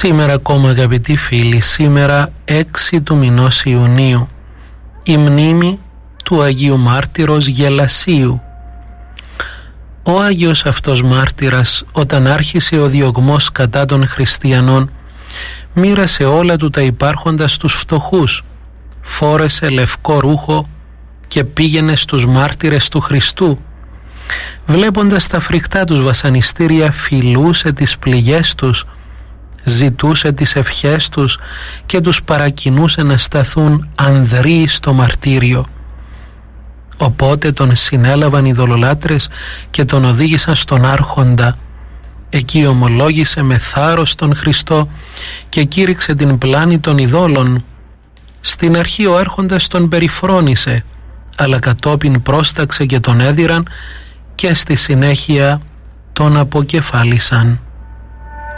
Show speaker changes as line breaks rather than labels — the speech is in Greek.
Σήμερα ακόμα, αγαπητοί φίλοι, σήμερα 6 του μηνός Ιουνίου, η μνήμη του Αγίου Μάρτυρος Γελασίου. Ο Άγιος αυτός μάρτυρας, όταν άρχισε ο διωγμός κατά των χριστιανών, μοίρασε όλα του τα υπάρχοντα στους φτωχούς, φόρεσε λευκό ρούχο και πήγαινε στους μάρτυρες του Χριστού. Βλέποντας τα φρικτά τους βασανιστήρια, φιλούσε τις πληγές τους, ζητούσε τις ευχές τους και τους παρακινούσε να σταθούν ανδρείοι στο μαρτύριο. Οπότε τον συνέλαβαν οι δολολάτρες και τον οδήγησαν στον Άρχοντα. Εκεί ομολόγησε με θάρρος τον Χριστό και κήρυξε την πλάνη των ειδόλων. Στην αρχή ο Άρχοντας τον περιφρόνησε, αλλά κατόπιν πρόσταξε και τον έδιραν και στη συνέχεια τον αποκεφάλισαν.